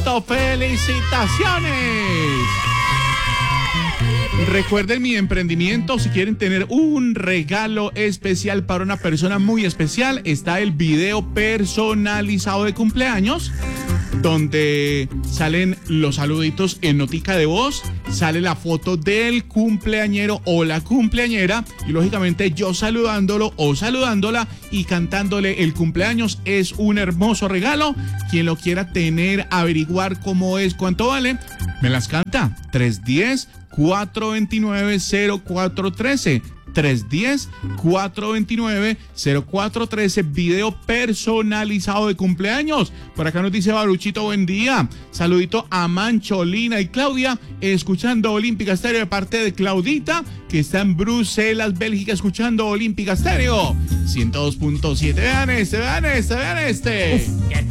Baruchito, felicitaciones. Recuerden mi emprendimiento, si quieren tener un regalo especial para una persona muy especial, está el video personalizado de cumpleaños, donde salen los saluditos en notica de voz, sale la foto del cumpleañero o la cumpleañera y lógicamente yo saludándolo o saludándola y cantándole el cumpleaños. Es un hermoso regalo. Quien lo quiera tener, averiguar cómo es, cuánto vale, me las canta. 310-429-0413. 310-429-0413, video personalizado de cumpleaños. Por acá nos dice Baruchito, buen día. Saludito a Mancholina y Claudia, escuchando Olímpica Estéreo de parte de Claudita, que está en Bruselas, Bélgica, escuchando Olímpica Estéreo 102.7. Vean este.